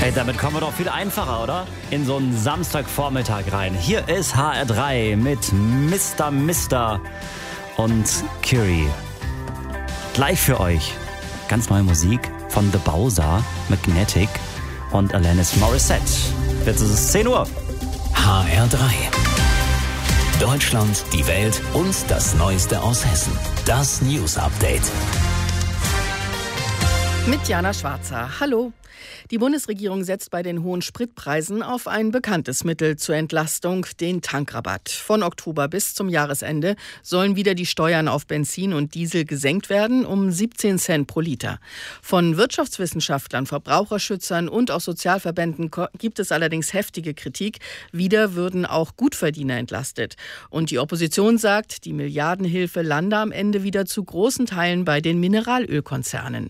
Hey, damit kommen wir doch viel einfacher, oder? In so einen Samstagvormittag rein. Hier ist HR3 mit Mr. und Curie. Gleich für euch ganz neue Musik von The Bowser, Magnetic und Alanis Morissette. Jetzt ist es 10 Uhr. HR3. Deutschland, die Welt und das Neueste aus Hessen. Das News Update. Mit Jana Schwarzer. Hallo. Die Bundesregierung setzt bei den hohen Spritpreisen auf ein bekanntes Mittel zur Entlastung, den Tankrabatt. Von Oktober bis zum Jahresende sollen wieder die Steuern auf Benzin und Diesel gesenkt werden um 17 Cent pro Liter. Von Wirtschaftswissenschaftlern, Verbraucherschützern und auch Sozialverbänden gibt es allerdings heftige Kritik. Wieder würden auch Gutverdiener entlastet. Und die Opposition sagt, die Milliardenhilfe lande am Ende wieder zu großen Teilen bei den Mineralölkonzernen.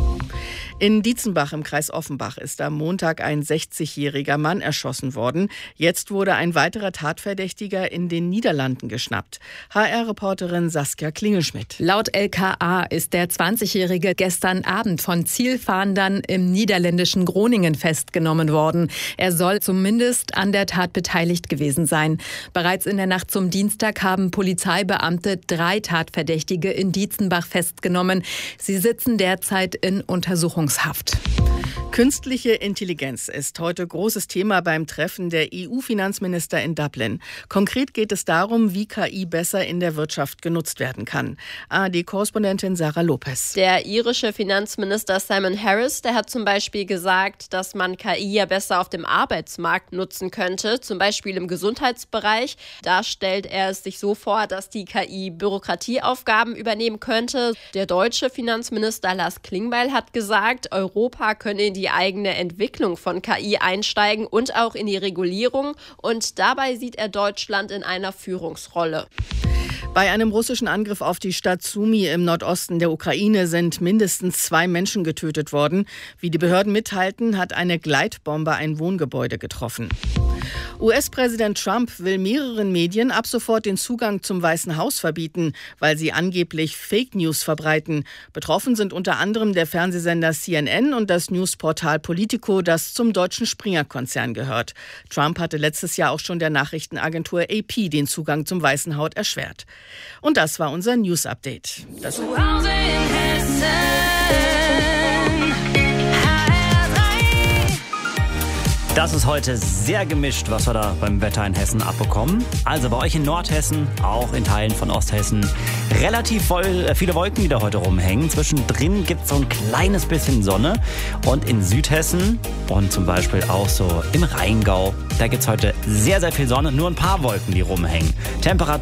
In Dietzenbach im Kreis Offenbach ist am Montag ein 60-jähriger Mann erschossen worden. Jetzt wurde ein weiterer Tatverdächtiger in den Niederlanden geschnappt. HR-Reporterin Saskia Klingelschmidt. Laut LKA ist der 20-Jährige gestern Abend von Zielfahndern im niederländischen Groningen festgenommen worden. Er soll zumindest an der Tat beteiligt gewesen sein. Bereits in der Nacht zum Dienstag haben Polizeibeamte 3 Tatverdächtige in Dietzenbach festgenommen. Sie sitzen derzeit in Untersuchungshaft. Künstliche Intelligenz ist heute großes Thema beim Treffen der EU-Finanzminister in Dublin. Konkret geht es darum, wie KI besser in der Wirtschaft genutzt werden kann. ARD-Korrespondentin Sarah Lopez. Der irische Finanzminister Simon Harris, der hat zum Beispiel gesagt, dass man KI ja besser auf dem Arbeitsmarkt nutzen könnte, zum Beispiel im Gesundheitsbereich. Da stellt er es sich so vor, dass die KI Bürokratieaufgaben übernehmen könnte. Der deutsche Finanzminister Lars Klingbeil hat gesagt, Europa könne in die eigene Entwicklung von KI einsteigen und auch in die Regulierung. Und dabei sieht er Deutschland in einer Führungsrolle. Bei einem russischen Angriff auf die Stadt Sumy im Nordosten der Ukraine sind mindestens 2 Menschen getötet worden. Wie die Behörden mitteilten, hat eine Gleitbombe ein Wohngebäude getroffen. US-Präsident Trump will mehreren Medien ab sofort den Zugang zum Weißen Haus verbieten, weil sie angeblich Fake News verbreiten. Betroffen sind unter anderem der Fernsehsender CNN und das Newsportal Politico, das zum deutschen Springer-Konzern gehört. Trump hatte letztes Jahr auch schon der Nachrichtenagentur AP den Zugang zum Weißen Haus erschwert. Und das war unser News-Update. Das ist heute sehr gemischt, was wir da beim Wetter in Hessen abbekommen. Also bei euch in Nordhessen, auch in Teilen von Osthessen, relativ viele Wolken, die da heute rumhängen. Zwischendrin gibt es so ein kleines bisschen Sonne. Und in Südhessen und zum Beispiel auch so im Rheingau, da gibt es heute sehr, sehr viel Sonne, nur ein paar Wolken, die rumhängen. Temperatur